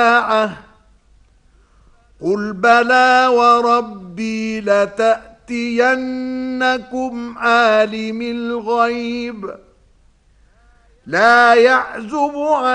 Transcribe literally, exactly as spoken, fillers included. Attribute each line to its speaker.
Speaker 1: قل بلى وربي لتأتينكم عالم الغيب لا يعزب